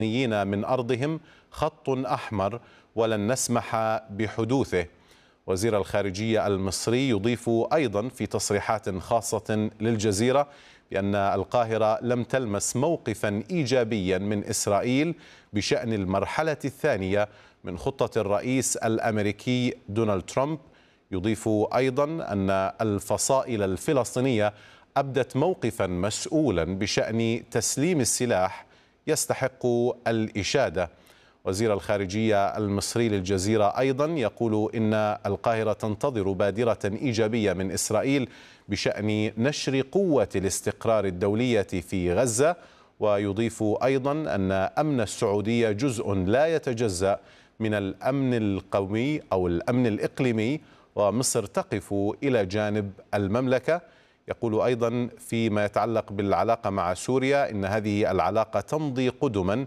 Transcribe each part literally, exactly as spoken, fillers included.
من أرضهم خط أحمر ولن نسمح بحدوثه. وزير الخارجية المصري يضيف أيضا في تصريحات خاصة للجزيرة بأن القاهرة لم تلمس موقفا إيجابيا من إسرائيل بشأن المرحلة الثانية من خطة الرئيس الأمريكي دونالد ترامب. يضيف أيضا أن الفصائل الفلسطينية أبدت موقفا مسؤولا بشأن تسليم السلاح يستحق الإشادة. وزير الخارجية المصري للجزيرة أيضا يقول إن القاهرة تنتظر بادرة إيجابية من إسرائيل بشأن نشر قوة الاستقرار الدولية في غزة. ويضيف أيضا أن أمن السعودية جزء لا يتجزأ من الأمن القومي أو الأمن الإقليمي، ومصر تقف إلى جانب المملكة. يقول أيضا فيما يتعلق بالعلاقة مع سوريا إن هذه العلاقة تمضي قدما،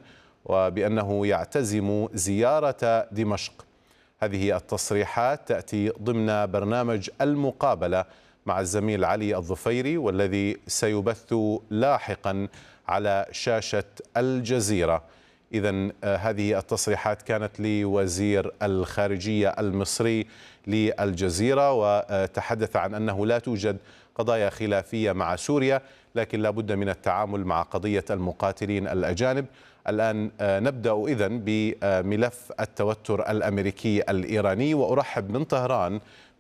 وبأنه يعتزم زيارة دمشق. هذه التصريحات تأتي ضمن برنامج المقابلة مع الزميل علي الظفيري، والذي سيبث لاحقا على شاشة الجزيرة. إذن هذه التصريحات كانت لوزير الخارجية المصري للجزيرة، وتحدث عن أنه لا توجد قضايا خلافية مع سوريا، لكن لا بد من التعامل مع قضية المقاتلين الأجانب. الآن نبدأ إذن بملف التوتر الأمريكي الإيراني، وأرحب من طهران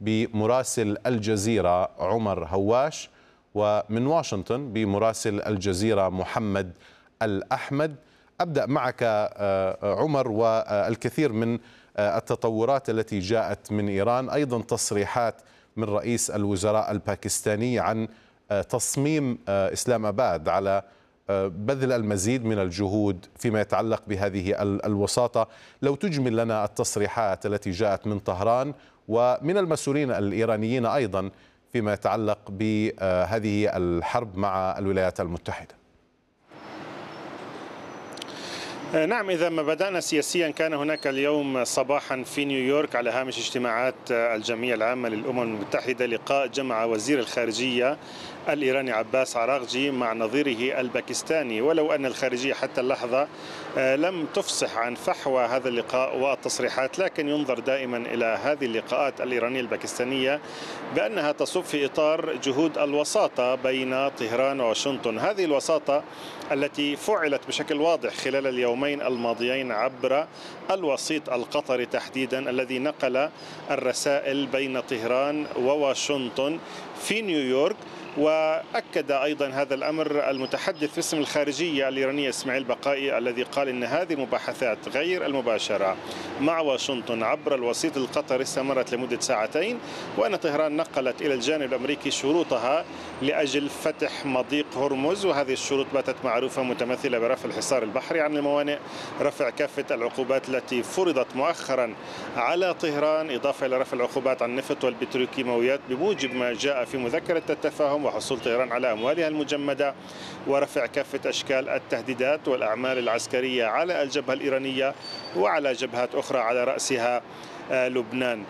بمراسل الجزيرة عمر هواش، ومن واشنطن بمراسل الجزيرة محمد الأحمد. أبدأ معك عمر، والكثير من التطورات التي جاءت من إيران، أيضا تصريحات من رئيس الوزراء الباكستاني عن تصميم إسلام آباد على بذل المزيد من الجهود فيما يتعلق بهذه الوساطة. لو تجمل لنا التصريحات التي جاءت من طهران ومن المسؤولين الإيرانيين أيضا فيما يتعلق بهذه الحرب مع الولايات المتحدة. نعم، إذا ما بدأنا سياسيا، كان هناك اليوم صباحا في نيويورك على هامش اجتماعات الجمعية العامة للأمم المتحدة لقاء جمع وزير الخارجية الإيراني عباس عراقجي مع نظيره الباكستاني، ولو أن الخارجية حتى اللحظة لم تفصح عن فحوى هذا اللقاء والتصريحات، لكن ينظر دائما إلى هذه اللقاءات الإيرانية الباكستانية بأنها تصب في إطار جهود الوساطة بين طهران وواشنطن. هذه الوساطة التي فعلت بشكل واضح خلال اليومين الماضيين عبر الوسيط القطري تحديدا، الذي نقل الرسائل بين طهران وواشنطن في نيويورك. وأكد أيضا هذا الأمر المتحدث باسم الخارجية الإيرانية إسماعيل بقائي، الذي قال إن هذه المباحثات غير المباشرة مع واشنطن عبر الوسيط القطري استمرت لمدة ساعتين، وأن طهران نقلت إلى الجانب الأمريكي شروطها لأجل فتح مضيق هرمز. وهذه الشروط باتت معروفة متمثلة برفع الحصار البحري عن الموانئ، رفع كافة العقوبات التي فرضت مؤخرا على طهران، إضافة إلى رفع العقوبات عن النفط والبتروكيماويات بموجب ما جاء في مذكرة التفاهم، وحصول طهران على أموالها المجمدة، ورفع كافة أشكال التهديدات والأعمال العسكرية على الجبهة الإيرانية وعلى جبهات أخرى على رأسها لبنان.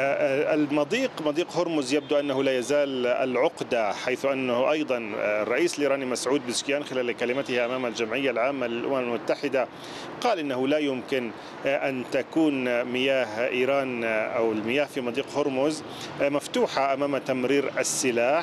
المضيق مضيق هرمز يبدو أنه لا يزال العقدة، حيث أنه أيضا الرئيس الإيراني مسعود بزكيان خلال كلمته أمام الجمعية العامة للأمم المتحدة قال إنه لا يمكن أن تكون مياه إيران أو المياه في مضيق هرمز مفتوحة أمام تمرير السلاح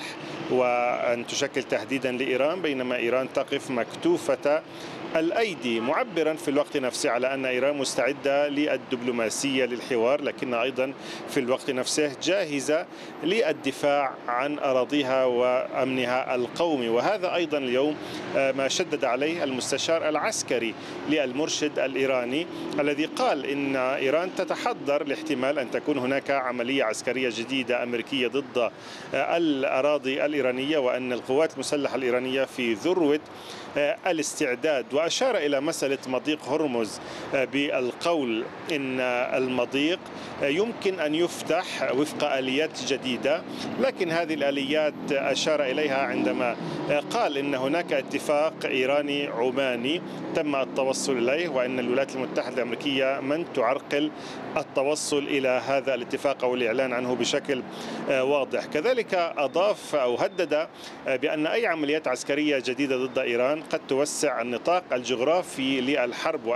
وأن تشكل تهديدا لإيران، بينما إيران تقف مكتوفة الأيدي، معبرا في الوقت نفسه على أن إيران مستعدة للدبلوماسية للحوار، لكن أيضا في الوقت نفسه جاهزة للدفاع عن أراضيها وأمنها القومي. وهذا أيضا اليوم ما شدد عليه المستشار العسكري للمرشد الإيراني، الذي قال إن إيران تتحضر لاحتمال أن تكون هناك عملية عسكرية جديدة أمريكية ضد الأراضي الإيرانية، وأن القوات المسلحة الإيرانية في ذروة الاستعداد. وأشار إلى مسألة مضيق هرمز بالقول إن المضيق يمكن أن يفتح وفق آليات جديدة، لكن هذه الآليات أشار إليها عندما قال إن هناك اتفاق إيراني عماني تم التوصل إليه، وأن الولايات المتحدة الأمريكية من تعرقل التوصل إلى هذا الاتفاق أو الإعلان عنه بشكل واضح. كذلك أضاف أو هدد بأن أي عمليات عسكرية جديدة ضد إيران قد توسع النطاق الجغرافي للحرب